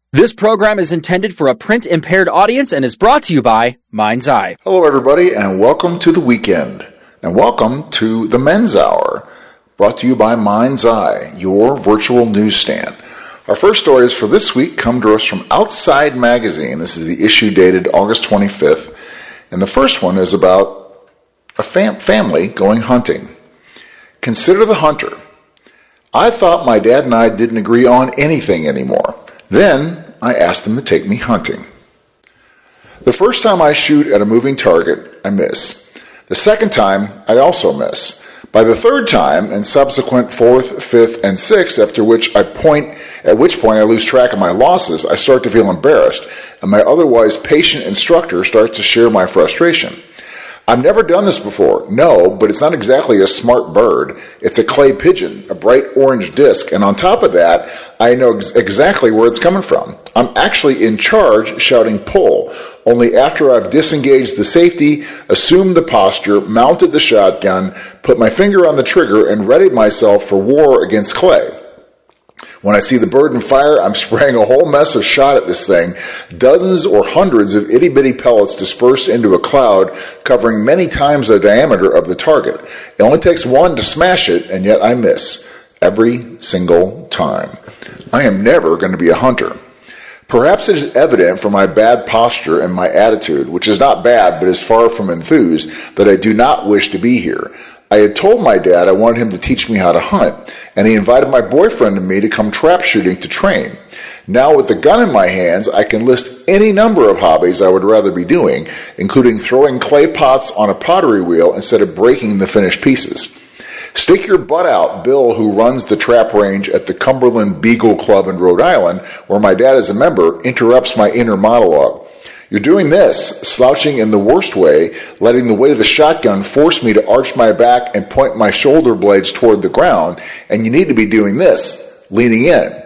This program is intended for a print-impaired audience and is brought to you by Mind's Eye. Hello, everybody, and welcome to the weekend. And welcome to the Men's Hour, brought to you by Mind's Eye, your virtual newsstand. Our first stories for this week come to us from Outside Magazine. This is the issue dated August 25th. And the first one is about a family going hunting. Consider the hunter. I thought my dad and I didn't agree on anything anymore. Then I asked him to take me hunting. The first time I shoot at a moving target, I miss. The second time, I also miss. By the third time, and subsequent fourth, fifth, and sixth, at which point I lose track of my losses, I start to feel embarrassed, and my otherwise patient instructor starts to share my frustration. I've never done this before, no, but it's not exactly a smart bird. It's a clay pigeon, a bright orange disc, and on top of that, I know exactly where it's coming from. I'm actually in charge shouting pull, only after I've disengaged the safety, assumed the posture, mounted the shotgun, put my finger on the trigger, and readied myself for war against clay. When I see the bird in fire, I'm spraying a whole mess of shot at this thing, dozens or hundreds of itty-bitty pellets dispersed into a cloud covering many times the diameter of the target. It only takes one to smash it, and yet I miss. Every single time. I am never going to be a hunter. Perhaps it is evident from my bad posture and my attitude, which is not bad but is far from enthused, that I do not wish to be here. I had told my dad I wanted him to teach me how to hunt, and he invited my boyfriend and me to come trap shooting to train. Now with the gun in my hands, I can list any number of hobbies I would rather be doing, including throwing clay pots on a pottery wheel instead of breaking the finished pieces. Stick your butt out, Bill, who runs the trap range at the Cumberland Beagle Club in Rhode Island, where my dad is a member, interrupts my inner monologue. You're doing this, slouching in the worst way, letting the weight of the shotgun force me to arch my back and point my shoulder blades toward the ground, and you need to be doing this, leaning in.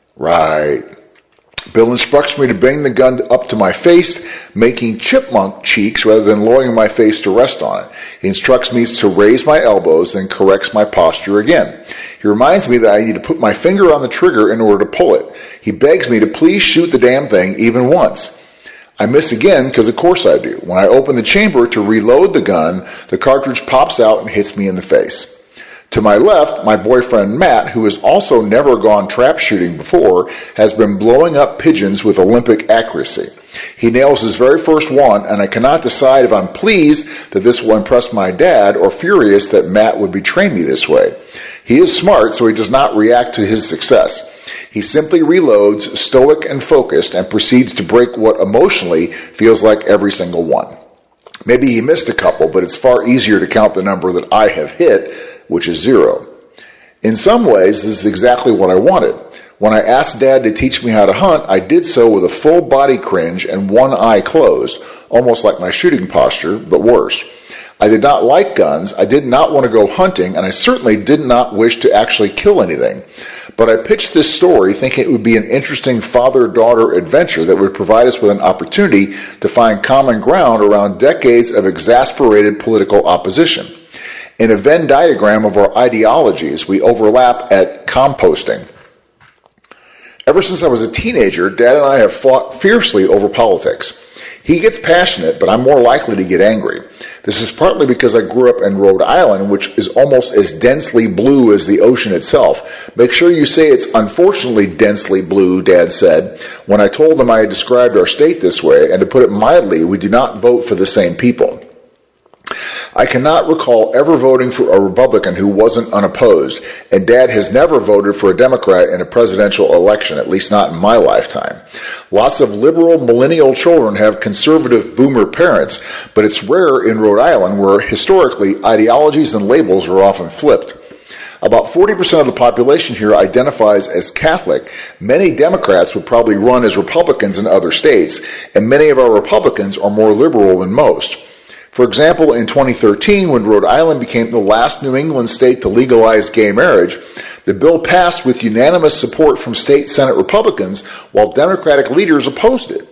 Right. Bill instructs me to bring the gun up to my face, making chipmunk cheeks rather than lowering my face to rest on it. He instructs me to raise my elbows, then corrects my posture again. He reminds me that I need to put my finger on the trigger in order to pull it. He begs me to please shoot the damn thing even once. I miss again because of course I do. When I open the chamber to reload the gun, the cartridge pops out and hits me in the face. To my left, my boyfriend Matt, who has also never gone trap shooting before, has been blowing up pigeons with Olympic accuracy. He nails his very first one, and I cannot decide if I'm pleased that this will impress my dad or furious that Matt would betray me this way. He is smart, so he does not react to his success. He simply reloads, stoic and focused, and proceeds to break what emotionally feels like every single one. Maybe he missed a couple, but it's far easier to count the number that I have hit, which is 0. In some ways, this is exactly what I wanted. When I asked Dad to teach me how to hunt, I did so with a full body cringe and one eye closed, almost like my shooting posture, but worse. I did not like guns, I did not want to go hunting, and I certainly did not wish to actually kill anything. But I pitched this story thinking it would be an interesting father-daughter adventure that would provide us with an opportunity to find common ground around decades of exasperated political opposition. In a Venn diagram of our ideologies, we overlap at composting. Ever since I was a teenager, Dad and I have fought fiercely over politics. He gets passionate, but I'm more likely to get angry. This is partly because I grew up in Rhode Island, which is almost as densely blue as the ocean itself. Make sure you say it's unfortunately densely blue, Dad said, when I told him I had described our state this way, and to put it mildly, we do not vote for the same people. I cannot recall ever voting for a Republican who wasn't unopposed, and Dad has never voted for a Democrat in a presidential election, at least not in my lifetime. Lots of liberal millennial children have conservative boomer parents, but it's rare in Rhode Island where historically ideologies and labels are often flipped. About 40% of the population here identifies as Catholic. Many Democrats would probably run as Republicans in other states, and many of our Republicans are more liberal than most. For example, in 2013, when Rhode Island became the last New England state to legalize gay marriage, the bill passed with unanimous support from state Senate Republicans, while Democratic leaders opposed it.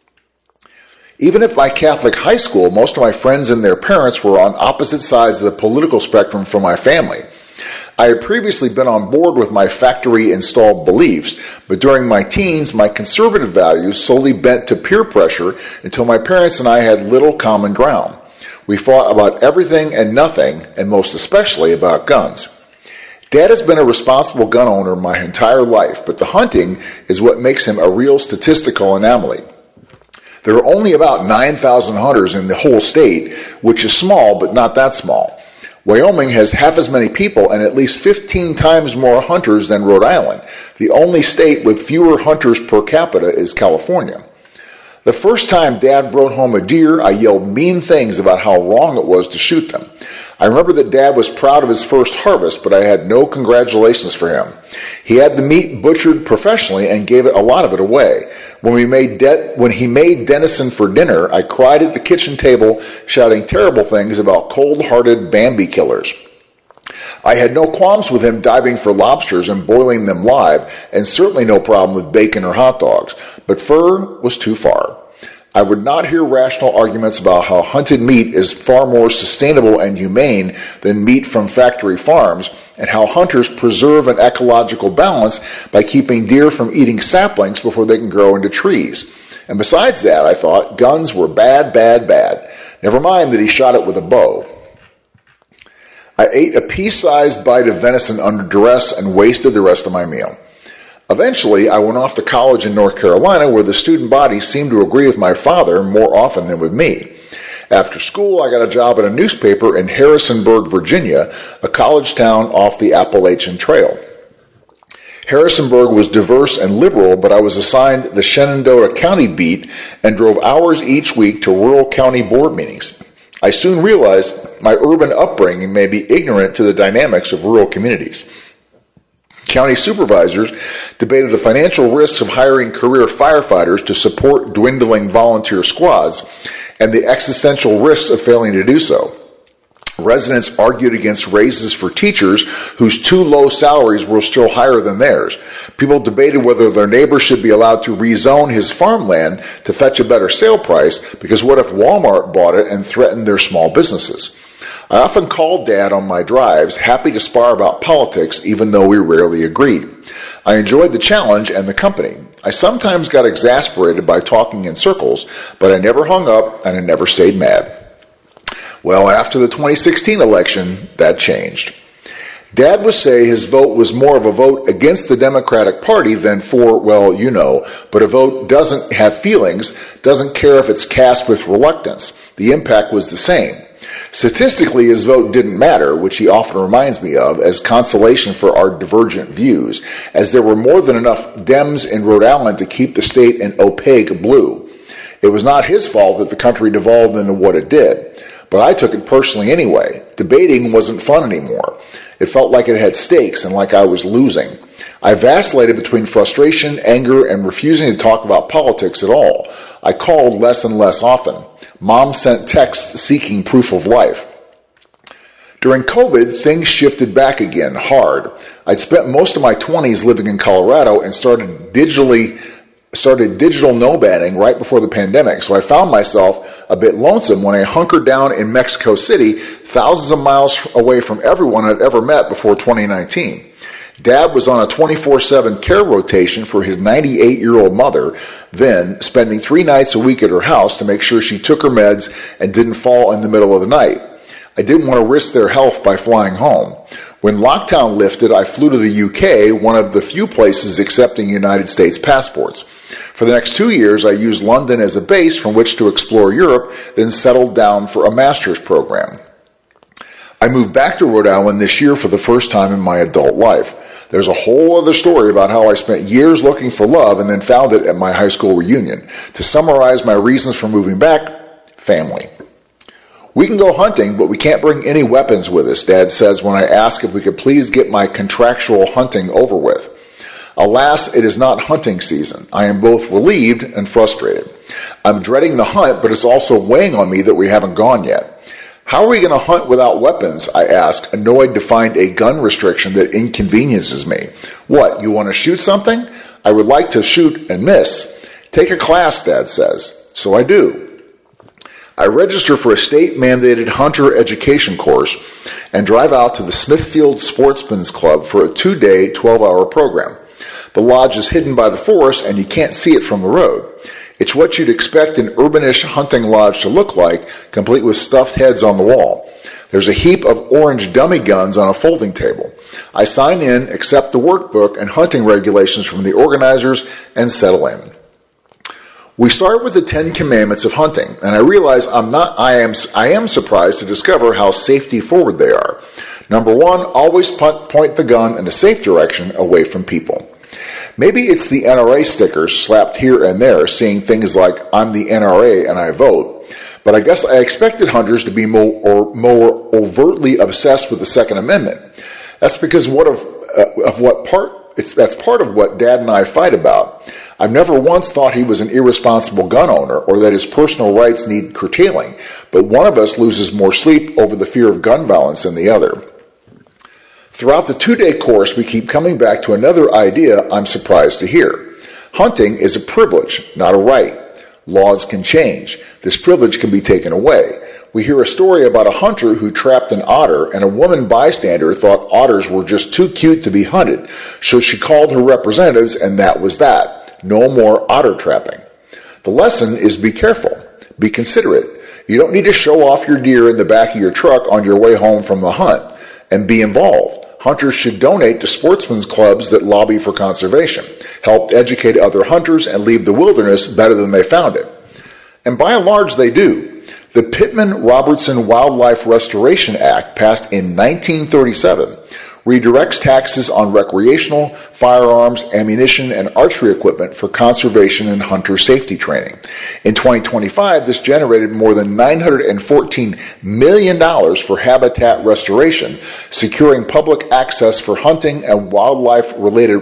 Even at my Catholic high school, most of my friends and their parents were on opposite sides of the political spectrum from my family. I had previously been on board with my factory-installed beliefs, but during my teens, my conservative values slowly bent to peer pressure until my parents and I had little common ground. We fought about everything and nothing, and most especially about guns. Dad has been a responsible gun owner my entire life, but the hunting is what makes him a real statistical anomaly. There are only about 9,000 hunters in the whole state, which is small, but not that small. Wyoming has half as many people and at least 15 times more hunters than Rhode Island. The only state with fewer hunters per capita is California. The first time Dad brought home a deer, I yelled mean things about how wrong it was to shoot them. I remember that Dad was proud of his first harvest, but I had no congratulations for him. He had the meat butchered professionally and gave a lot of it away. When he made venison for dinner, I cried at the kitchen table, shouting terrible things about cold-hearted Bambi killers. I had no qualms with him diving for lobsters and boiling them live, and certainly no problem with bacon or hot dogs, but fur was too far. I would not hear rational arguments about how hunted meat is far more sustainable and humane than meat from factory farms, and how hunters preserve an ecological balance by keeping deer from eating saplings before they can grow into trees. And besides that, I thought, guns were bad, bad, bad. Never mind that he shot it with a bow. I ate a pea-sized bite of venison under duress and wasted the rest of my meal. Eventually, I went off to college in North Carolina, where the student body seemed to agree with my father more often than with me. After school, I got a job at a newspaper in Harrisonburg, Virginia, a college town off the Appalachian Trail. Harrisonburg was diverse and liberal, but I was assigned the Shenandoah County beat and drove hours each week to rural county board meetings. I soon realized my urban upbringing made me ignorant to the dynamics of rural communities. County supervisors debated the financial risks of hiring career firefighters to support dwindling volunteer squads and the existential risks of failing to do so. Residents argued against raises for teachers whose too low salaries were still higher than theirs. People debated whether their neighbor should be allowed to rezone his farmland to fetch a better sale price, because what if Walmart bought it and threatened their small businesses? I often called Dad on my drives, happy to spar about politics, even though we rarely agreed. I enjoyed the challenge and the company. I sometimes got exasperated by talking in circles, but I never hung up and I never stayed mad. Well, after the 2016 election, that changed. Dad would say his vote was more of a vote against the Democratic Party than for, well, you know, but a vote doesn't have feelings, doesn't care if it's cast with reluctance. The impact was the same. Statistically, his vote didn't matter, which he often reminds me of as consolation for our divergent views, as there were more than enough Dems in Rhode Island to keep the state an opaque blue. It was not his fault that the country devolved into what it did. But I took it personally anyway. Debating wasn't fun anymore. It felt like it had stakes and like I was losing. I vacillated between frustration, anger, and refusing to talk about politics at all. I called less and less often. Mom sent texts seeking proof of life. During COVID, things shifted back again, hard. I'd spent most of my 20s living in Colorado and started digital nomading right before the pandemic, so I found myself a bit lonesome when I hunkered down in Mexico City, thousands of miles away from everyone I'd ever met before 2019. Dad was on a 24/7 care rotation for his 98-year-old mother, then spending 3 nights a week at her house to make sure she took her meds and didn't fall in the middle of the night. I didn't want to risk their health by flying home. When lockdown lifted, I flew to the UK, one of the few places accepting United States passports. For the next 2 years, I used London as a base from which to explore Europe, then settled down for a master's program. I moved back to Rhode Island this year for the first time in my adult life. There's a whole other story about how I spent years looking for love and then found it at my high school reunion. To summarize my reasons for moving back, family. We can go hunting, but we can't bring any weapons with us, Dad says when I ask if we could please get my contractual hunting over with. Alas, it is not hunting season. I am both relieved and frustrated. I'm dreading the hunt, but it's also weighing on me that we haven't gone yet. How are we going to hunt without weapons, I ask, annoyed to find a gun restriction that inconveniences me. What, you want to shoot something? I would like to shoot and miss. Take a class, Dad says. So I do. I register for a state-mandated hunter education course and drive out to the Smithfield Sportsman's Club for a 2-day, 12-hour program. The lodge is hidden by the forest and you can't see it from the road. It's what you'd expect an urbanish hunting lodge to look like, complete with stuffed heads on the wall. There's a heap of orange dummy guns on a folding table. I sign in, accept the workbook and hunting regulations from the organizers, and settle in. We start with the 10 Commandments of hunting, and I realize I am surprised to discover how safety forward they are. Number 1, always point the gun in a safe direction away from people. Maybe it's the NRA stickers slapped here and there, saying things like, I'm the NRA and I vote, but I guess I expected hunters to be more overtly obsessed with the Second Amendment. That's because that's part of what Dad and I fight about. I've never once thought he was an irresponsible gun owner or that his personal rights need curtailing, but one of us loses more sleep over the fear of gun violence than the other. Throughout the 2-day course, we keep coming back to another idea I'm surprised to hear. Hunting is a privilege, not a right. Laws can change. This privilege can be taken away. We hear a story about a hunter who trapped an otter, and a woman bystander thought otters were just too cute to be hunted, so she called her representatives, and that was that. No more otter trapping. The lesson is be careful. Be considerate. You don't need to show off your deer in the back of your truck on your way home from the hunt. And be involved. Hunters should donate to sportsmen's clubs that lobby for conservation, help educate other hunters, and leave the wilderness better than they found it. And by and large, they do. The Pittman-Robertson Wildlife Restoration Act, passed in 1937, redirects taxes on recreational, firearms, ammunition, and archery equipment for conservation and hunter safety training. In 2025, this generated more than $914 million for habitat restoration, securing public access for hunting and wildlife-related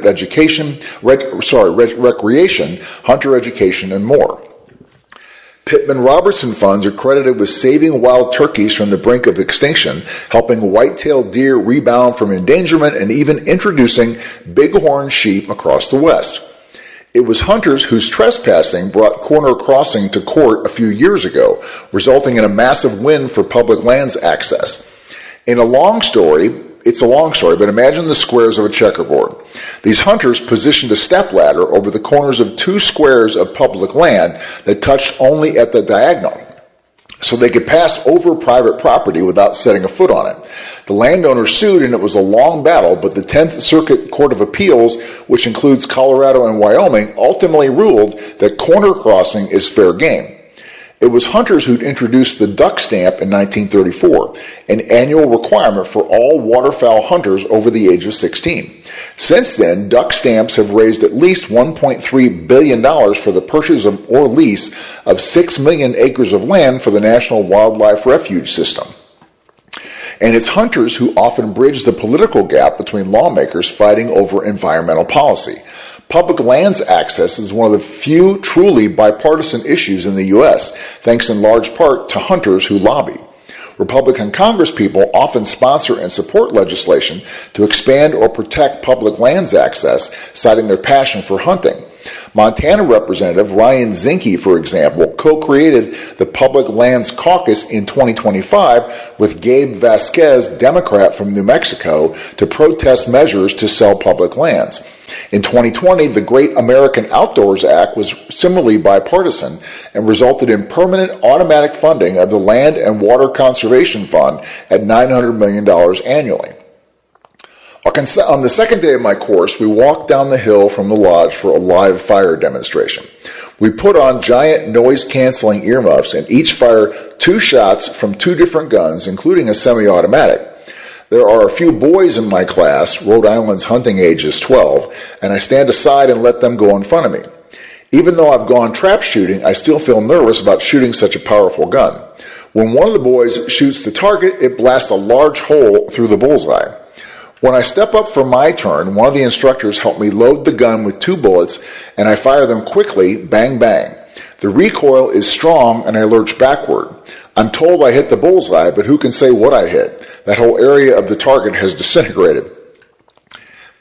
recreation, hunter education, and more. Pittman-Robertson funds are credited with saving wild turkeys from the brink of extinction, helping white-tailed deer rebound from endangerment, and even introducing bighorn sheep across the West. It was hunters whose trespassing brought Corner Crossing to court a few years ago, resulting in a massive win for public lands access. It's a long story, but imagine the squares of a checkerboard. These hunters positioned a stepladder over the corners of 2 squares of public land that touched only at the diagonal, so they could pass over private property without setting a foot on it. The landowner sued, and it was a long battle, but the 10th Circuit Court of Appeals, which includes Colorado and Wyoming, ultimately ruled that corner crossing is fair game. It was hunters who introduced the duck stamp in 1934, an annual requirement for all waterfowl hunters over the age of 16. Since then, duck stamps have raised at least $1.3 billion for the purchase or lease of 6 million acres of land for the National Wildlife Refuge System. And it's hunters who often bridge the political gap between lawmakers fighting over environmental policy. Public lands access is one of the few truly bipartisan issues in the U.S., thanks in large part to hunters who lobby. Republican congresspeople often sponsor and support legislation to expand or protect public lands access, citing their passion for hunting. Montana Representative Ryan Zinke, for example, co-created the Public Lands Caucus in 2025 with Gabe Vasquez, Democrat from New Mexico, to protest measures to sell public lands. In 2020, the Great American Outdoors Act was similarly bipartisan and resulted in permanent automatic funding of the Land and Water Conservation Fund at $900 million annually. On the second day of my course, we walked down the hill from the lodge for a live fire demonstration. We put on giant noise-canceling earmuffs and each fire 2 shots from 2 different guns, including a semi-automatic. There are a few boys in my class, Rhode Island's hunting age is 12, and I stand aside and let them go in front of me. Even though I've gone trap shooting, I still feel nervous about shooting such a powerful gun. When one of the boys shoots the target, it blasts a large hole through the bullseye. When I step up for my turn, one of the instructors helped me load the gun with 2 bullets, and I fire them quickly, bang, bang. The recoil is strong, and I lurch backward. I'm told I hit the bullseye, but who can say what I hit? That whole area of the target has disintegrated.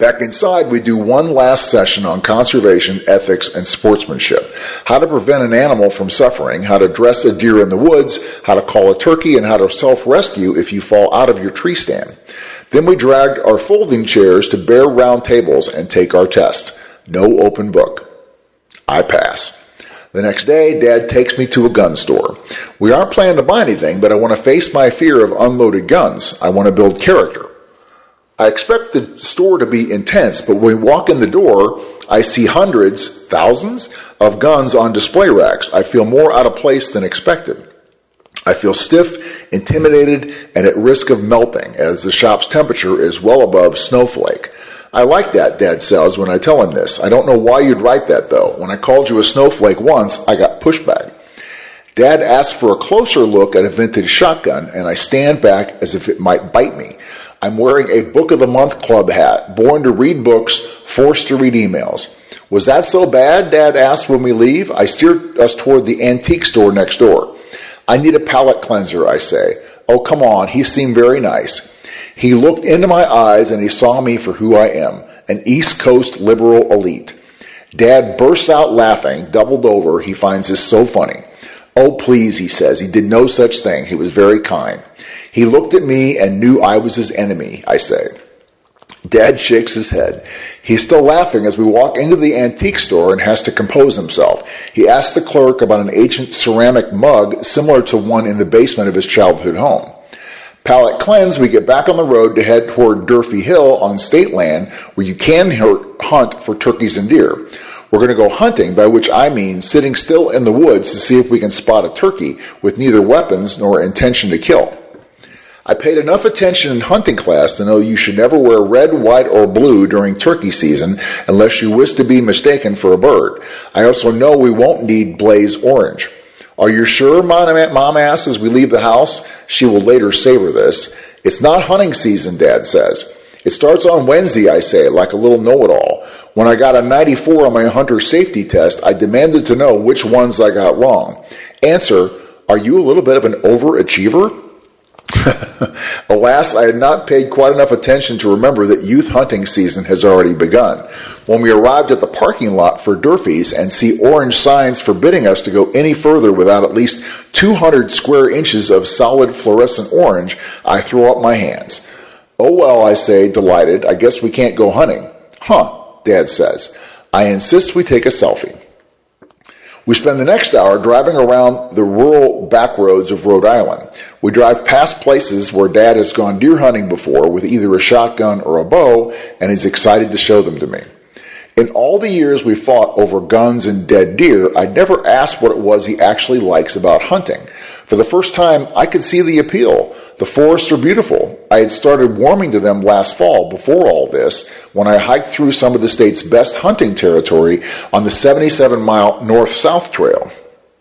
Back inside, we do one last session on conservation, ethics, and sportsmanship. How to prevent an animal from suffering, how to dress a deer in the woods, how to call a turkey, and how to self-rescue if you fall out of your tree stand. Then we dragged our folding chairs to bare round tables and take our test. No open book. I pass. The next day, Dad takes me to a gun store. We aren't planning to buy anything, but I want to face my fear of unloaded guns. I want to build character. I expect the store to be intense, but when we walk in the door, I see hundreds, thousands of guns on display racks. I feel more out of place than expected. I feel stiff, intimidated, and at risk of melting, as the shop's temperature is well above snowflake. I like that, Dad says when I tell him this. I don't know why you'd write that, though. When I called you a snowflake once, I got pushback. Dad asks for a closer look at a vintage shotgun, and I stand back as if it might bite me. I'm wearing a Book of the Month Club hat, born to read books, forced to read emails. Was that so bad? Dad asks when we leave. I steer us toward the antique store next door. I need a palate cleanser, I say. Oh, come on, he seemed very nice. He looked into my eyes and he saw me for who I am, an East Coast liberal elite. Dad bursts out laughing, doubled over. He finds this so funny. Oh, please, he says. He did no such thing. He was very kind. He looked at me and knew I was his enemy, I say. Dad shakes his head. He's still laughing as we walk into the antique store and has to compose himself. He asks the clerk about an ancient ceramic mug similar to one in the basement of his childhood home. Palate cleansed, we get back on the road to head toward Durfee Hill on state land where you can hunt for turkeys and deer. We're going to go hunting, by which I mean sitting still in the woods to see if we can spot a turkey with neither weapons nor intention to kill. I paid enough attention in hunting class to know you should never wear red, white, or blue during turkey season unless you wish to be mistaken for a bird. I also know we won't need blaze orange. Are you sure, Mom asks as we leave the house. She will later savor this. It's not hunting season, Dad says. It starts on Wednesday, I say, like a little know-it-all. When I got a 94 on my hunter safety test, I demanded to know which ones I got wrong. Answer, are you a little bit of an overachiever? Alas, I had not paid quite enough attention to remember that youth hunting season has already begun. When we arrived at the parking lot for Durfee's and see orange signs forbidding us to go any further without at least 200 square inches of solid fluorescent orange, I throw up my hands. Oh well, I say, delighted, I guess we can't go hunting. Huh, Dad says. I insist we take a selfie. We spend the next hour driving around the rural back roads of Rhode Island. We drive past places where Dad has gone deer hunting before with either a shotgun or a bow, and he's excited to show them to me. In all the years we fought over guns and dead deer, I'd never asked what it was he actually likes about hunting. For the first time, I could see the appeal. The forests are beautiful. I had started warming to them last fall before all this, when I hiked through some of the state's best hunting territory on the 77-mile north-south trail,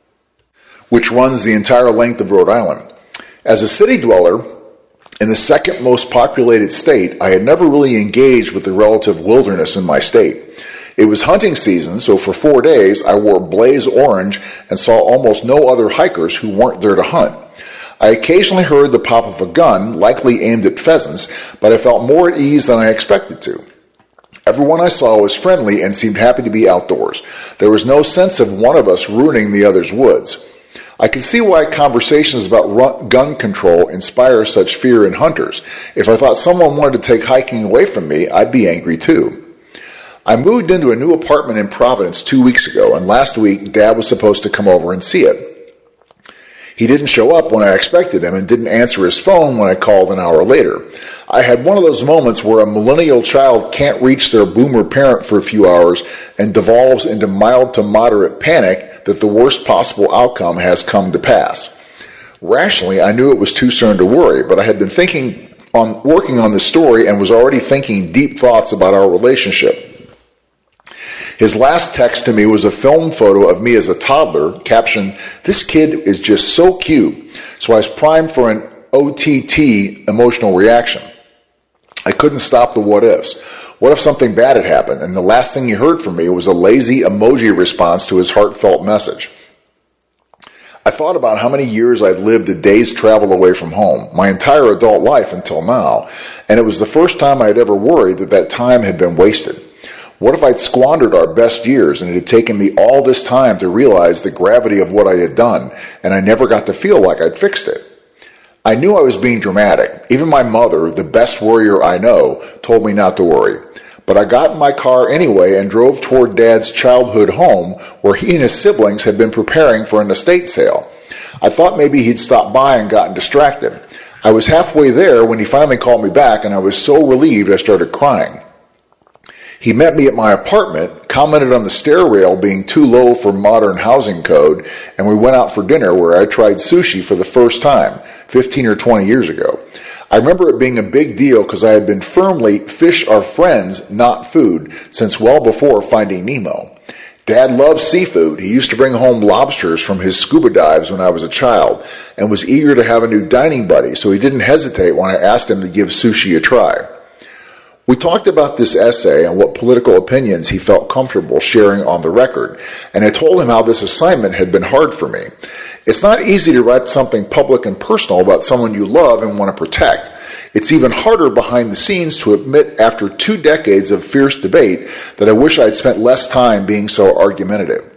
which runs the entire length of Rhode Island. As a city dweller in the second most populated state, I had never really engaged with the relative wilderness in my state. It was hunting season, so for 4 days I wore blaze orange and saw almost no other hikers who weren't there to hunt. I occasionally heard the pop of a gun, likely aimed at pheasants, but I felt more at ease than I expected to. Everyone I saw was friendly and seemed happy to be outdoors. There was no sense of one of us ruining the other's woods. I can see why conversations about gun control inspire such fear in hunters. If I thought someone wanted to take hiking away from me, I'd be angry too. I moved into a new apartment in Providence 2 weeks ago, and last week Dad was supposed to come over and see it. He didn't show up when I expected him and didn't answer his phone when I called an hour later. I had one of those moments where a millennial child can't reach their boomer parent for a few hours and devolves into mild to moderate panic that the worst possible outcome has come to pass. Rationally, I knew it was too soon to worry, but I had been working on the story and was already thinking deep thoughts about our relationship. His last text to me was a film photo of me as a toddler, captioned, "This kid is just so cute." So I was primed for an OTT emotional reaction. I couldn't stop the what ifs. What if something bad had happened and the last thing he heard from me was a lazy emoji response to his heartfelt message? I thought about how many years I'd lived a day's travel away from home, my entire adult life until now, and it was the first time I had ever worried that time had been wasted. What if I'd squandered our best years and it had taken me all this time to realize the gravity of what I had done, and I never got to feel like I'd fixed it? I knew I was being dramatic. Even my mother, the best worrier I know, told me not to worry. But I got in my car anyway and drove toward Dad's childhood home where he and his siblings had been preparing for an estate sale. I thought maybe he'd stopped by and gotten distracted. I was halfway there when he finally called me back, and I was so relieved I started crying. He met me at my apartment, commented on the stair rail being too low for modern housing code, and we went out for dinner where I tried sushi for the first time, 15 or 20 years ago. I remember it being a big deal because I had been firmly fish are friends, not food, since well before Finding Nemo. Dad loved seafood. He used to bring home lobsters from his scuba dives when I was a child and was eager to have a new dining buddy, so he didn't hesitate when I asked him to give sushi a try. We talked about this essay and what political opinions he felt comfortable sharing on the record, and I told him how this assignment had been hard for me. It's not easy to write something public and personal about someone you love and want to protect. It's even harder behind the scenes to admit after 2 decades of fierce debate that I wish I'd spent less time being so argumentative.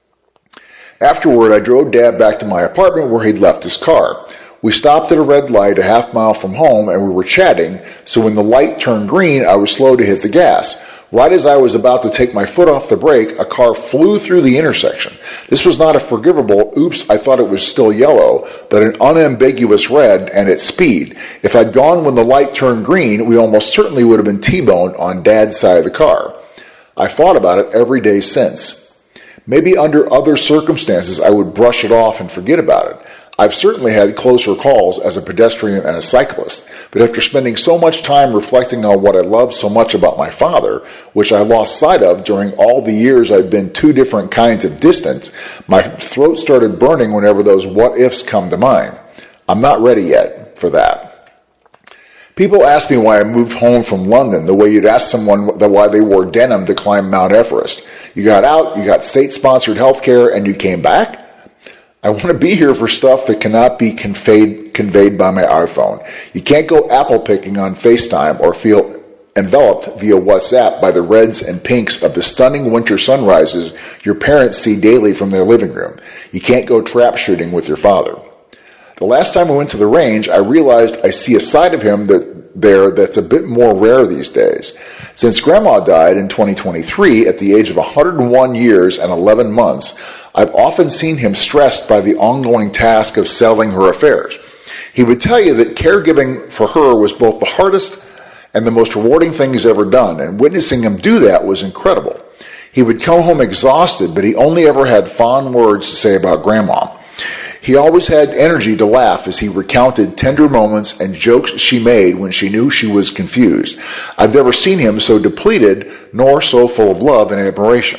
Afterward, I drove Dad back to my apartment where he'd left his car. We stopped at a red light a half mile from home and we were chatting, so when the light turned green, I was slow to hit the gas. Right as I was about to take my foot off the brake, a car flew through the intersection. This was not a forgivable, oops, I thought it was still yellow, but an unambiguous red and at speed. If I'd gone when the light turned green, we almost certainly would have been T-boned on Dad's side of the car. I thought about it every day since. Maybe under other circumstances I would brush it off and forget about it. I've certainly had closer calls as a pedestrian and a cyclist, but after spending so much time reflecting on what I loved so much about my father, which I lost sight of during all the years I've been 2 different kinds of distance, my throat started burning whenever those what-ifs come to mind. I'm not ready yet for that. People ask me why I moved home from London the way you'd ask someone why they wore denim to climb Mount Everest. You got out, you got state-sponsored health care, and you came back? I want to be here for stuff that cannot be conveyed by my iPhone. You can't go apple picking on FaceTime or feel enveloped via WhatsApp by the reds and pinks of the stunning winter sunrises your parents see daily from their living room. You can't go trap shooting with your father. The last time I went to the range, I realized I see a side of him that's a bit more rare these days. Since Grandma died in 2023 at the age of 101 years and 11 months, I've often seen him stressed by the ongoing task of settling her affairs. He would tell you that caregiving for her was both the hardest and the most rewarding thing he's ever done, and witnessing him do that was incredible. He would come home exhausted, but he only ever had fond words to say about Grandma. He always had energy to laugh as he recounted tender moments and jokes she made when she knew she was confused. I've never seen him so depleted nor so full of love and admiration.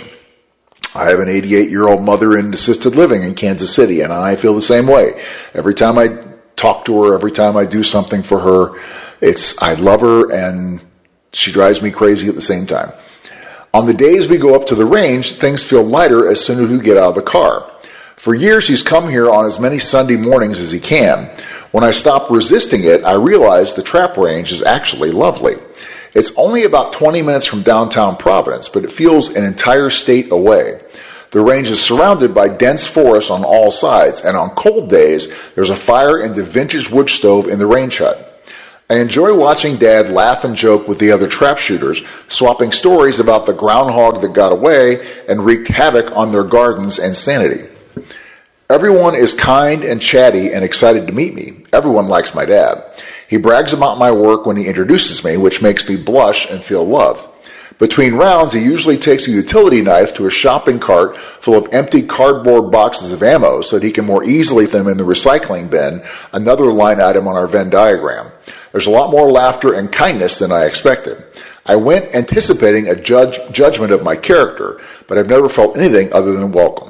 I have an 88-year-old mother in assisted living in Kansas City, and I feel the same way. Every time I talk to her, every time I do something for her, I love her, and she drives me crazy at the same time. On the days we go up to the range, things feel lighter as soon as we get out of the car. For years, he's come here on as many Sunday mornings as he can. When I stopped resisting it, I realized the trap range is actually lovely. It's only about 20 minutes from downtown Providence, but it feels an entire state away. The range is surrounded by dense forest on all sides, and on cold days, there's a fire in the vintage wood stove in the range hut. I enjoy watching Dad laugh and joke with the other trap shooters, swapping stories about the groundhog that got away and wreaked havoc on their gardens and sanity. Everyone is kind and chatty and excited to meet me. Everyone likes my dad. He brags about my work when he introduces me, which makes me blush and feel loved. Between rounds, he usually takes a utility knife to a shopping cart full of empty cardboard boxes of ammo so that he can more easily fit them in the recycling bin, another line item on our Venn diagram. There's a lot more laughter and kindness than I expected. I went anticipating a judgment of my character, but I've never felt anything other than welcome.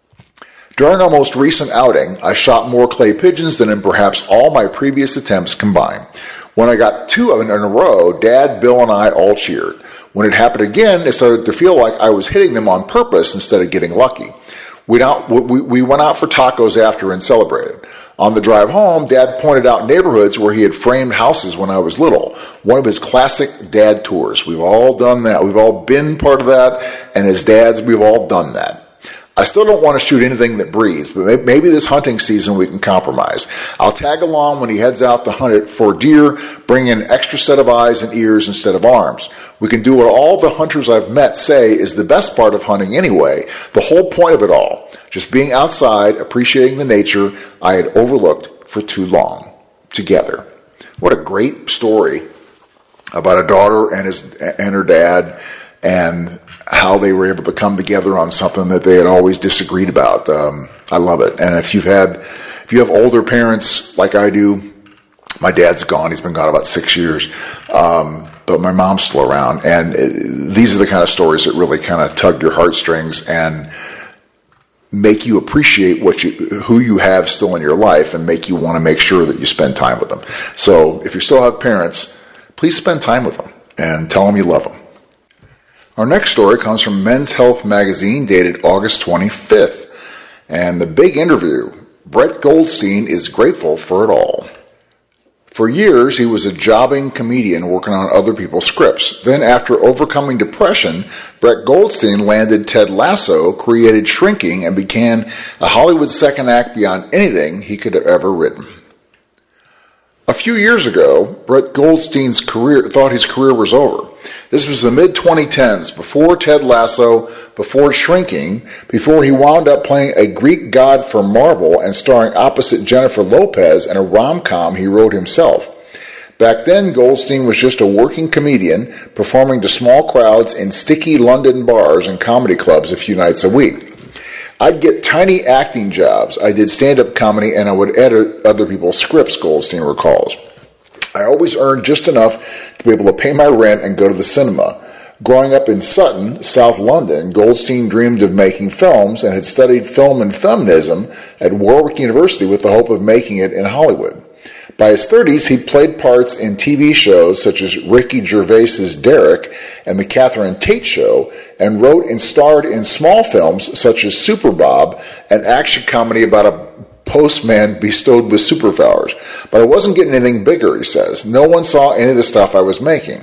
During our most recent outing, I shot more clay pigeons than in perhaps all my previous attempts combined. When I got 2 of them in a row, Dad, Bill, and I all cheered. When it happened again, it started to feel like I was hitting them on purpose instead of getting lucky. We went out for tacos after and celebrated. On the drive home, Dad pointed out neighborhoods where he had framed houses when I was little. One of his classic dad tours. We've all done that. We've all been part of that, and as dads, we've all done that. I still don't want to shoot anything that breathes, but maybe this hunting season we can compromise. I'll tag along when he heads out to hunt it for deer, bring an extra set of eyes and ears instead of arms. We can do what all the hunters I've met say is the best part of hunting anyway, the whole point of it all. Just being outside, appreciating the nature I had overlooked for too long, together. What a great story about a daughter and her dad, and how they were able to come together on something that they had always disagreed about. I love it. And if you have older parents like I do, my dad's gone. He's been gone about 6 years. But my mom's still around. And these are the kind of stories that really kind of tug your heartstrings and make you appreciate who you have still in your life, and make you want to make sure that you spend time with them. So if you still have parents, please spend time with them and tell them you love them. Our next story comes from Men's Health magazine, dated August 25th. And the big interview, Brett Goldstein is grateful for it all. For years, he was a jobbing comedian working on other people's scripts. Then, after overcoming depression, Brett Goldstein landed Ted Lasso, created Shrinking, and began a Hollywood second act beyond anything he could have ever written. A few years ago, Brett Goldstein thought his career was over. This was the mid-2010s, before Ted Lasso, before Shrinking, before he wound up playing a Greek god for Marvel and starring opposite Jennifer Lopez in a rom-com he wrote himself. Back then, Goldstein was just a working comedian, performing to small crowds in sticky London bars and comedy clubs a few nights a week. I'd get tiny acting jobs. I did stand-up comedy, and I would edit other people's scripts, Goldstein recalls. I always earned just enough to be able to pay my rent and go to the cinema. Growing up in Sutton, South London, Goldstein dreamed of making films and had studied film and feminism at Warwick University with the hope of making it in Hollywood. By his 30s, he played parts in TV shows such as Ricky Gervais's Derek and The Catherine Tate Show, and wrote and starred in small films such as Super Bob, an action comedy about a postman bestowed with superpowers. But I wasn't getting anything bigger, he says. No one saw any of the stuff I was making.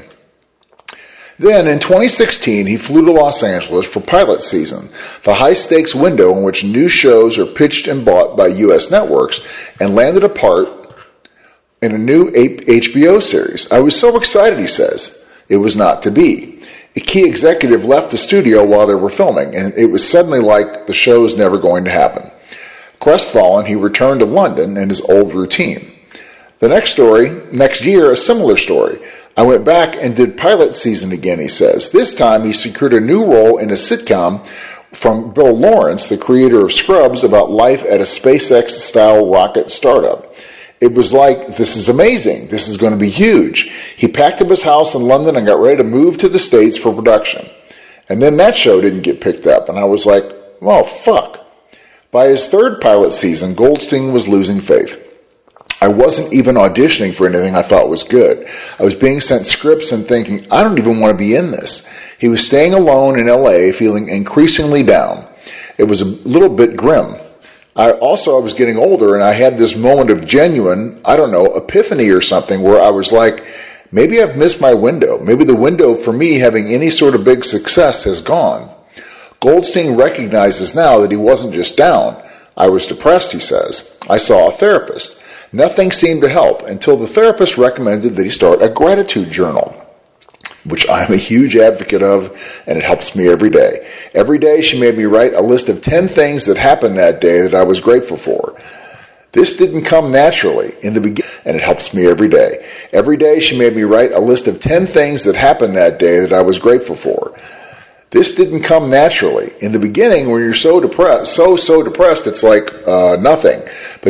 Then, in 2016, he flew to Los Angeles for pilot season, the high-stakes window in which new shows are pitched and bought by U.S. networks, and landed a part in a new HBO series. I was so excited, he says. It was not to be. A key executive left the studio while they were filming, and it was suddenly like the show's never going to happen. Crestfallen, he returned to London and his old routine. The next year, a similar story. I went back and did pilot season again, he says. This time, he secured a new role in a sitcom from Bill Lawrence, the creator of Scrubs, about life at a SpaceX-style rocket startup. It was like, this is amazing. This is going to be huge. He packed up his house in London and got ready to move to the States for production. And then that show didn't get picked up, and I was like, well, fuck. By his third pilot season, Goldstein was losing faith. I wasn't even auditioning for anything I thought was good. I was being sent scripts and thinking, I don't even want to be in this. He was staying alone in LA, feeling increasingly down. It was a little bit grim. I was getting older, and I had this moment of genuine, epiphany or something, where I was like, maybe I've missed my window. Maybe the window for me having any sort of big success has gone. Goldstein recognizes now that he wasn't just down. I was depressed, he says. I saw a therapist. Nothing seemed to help until the therapist recommended that he start a gratitude journal, which I'm a huge advocate of, and it helps me every day. Every day she made me write a list of 10 things that happened that day that I was grateful for. This didn't come naturally in the beginning, and it helps me every day. Every day she made me write a list of 10 things that happened that day that I was grateful for. This didn't come naturally. In the beginning, when you're so depressed, it's like nothing. But